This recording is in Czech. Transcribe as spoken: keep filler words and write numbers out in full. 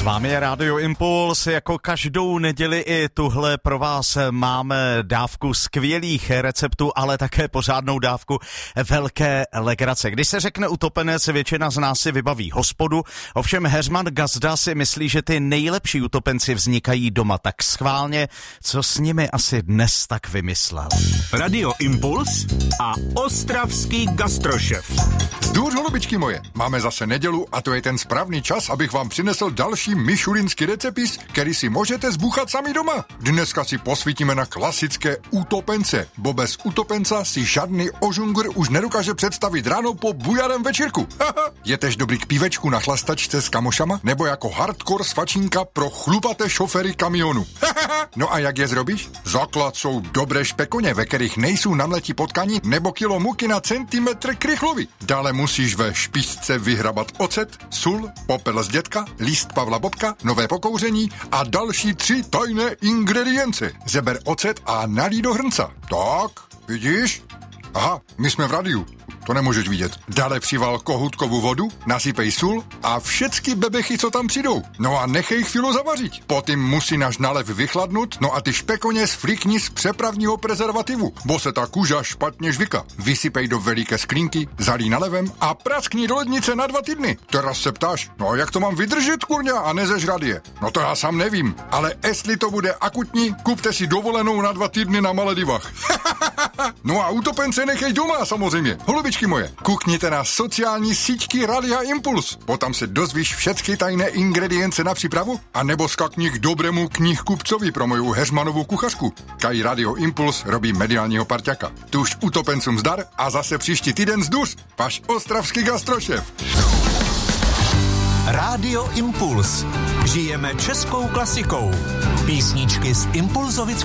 vámi je Rádio Impuls, jako každou neděli i tuhle pro vás máme dávku skvělých receptů, ale také pořádnou dávku velké legrace. Když se řekne utopenec, většina z nás si vybaví hospodu, ovšem Heřman Gazda si myslí, že ty nejlepší utopenci vznikají doma, tak schválně, co s nimi asi dnes tak vymyslel. Radio Impuls a ostravský gastrošef. Zdůř, holubičky moje, máme zase nedělu a to je ten správný čas, abych vám přinesl další mišulinský recepis, který si můžete zbuchat sami doma. Dneska si posvítíme na klasické utopence, bo bez utopenca si žádný ožungr už nedokáže představit ráno po bujarém večírku. Je tež dobrý k pívečku na chlastačce s kamošama, nebo jako hardcore svačínka pro chlupaté šoféry kamionu. No a jak je zrobíš? Základ jsou dobré špekoně, ve kterých nejsou namletí potkaní nebo kilo muky na centimetr krychlovi. Dále musíš ve špičce vyhrabat ocet, sůl, popel z dětka, líst Pavla Bobka, nové pokouření a další tři tajné ingredience. Zeber ocet a nalí do hrnca. Tak, vidíš? Aha, my jsme v radiu. To nemůžeš vidět. Dále přival kohutkovou vodu, nasypej sůl a všechny bebechy, co tam přijdou. No a nechej chvíli zavařit. Potom musí náš nálev vychladnout, no a ty špekoně sflikni z přepravního prezervativu, bo se ta kůža špatně žvyka. Vysypej do veliké sklinky, zalí nalevem a praskni do lednice na dva týdny. Teraz se ptáš, no jak to mám vydržet, kurňa, a nezežrat je? No to já sám nevím, ale jestli to bude akutní, kupte si dovolenou na dva týdny na Maledivách. No a utopence nechej doma, samozřejmě. Holubičky moje, kukněte na sociální síťky Radia Impuls, bo tam se dozvíš všechny tajné ingredience na přípravu, a nebo skakni k dobrému knihkupcovi pro moju Heřmanovou kuchařku. Kaj Radio Impuls robí mediálního parťaka. Tu už utopencům zdar a zase příští týden zdůř. Váš ostravský gastrošef. Radio Impuls. Žijeme českou klasikou. Písničky z impulzovického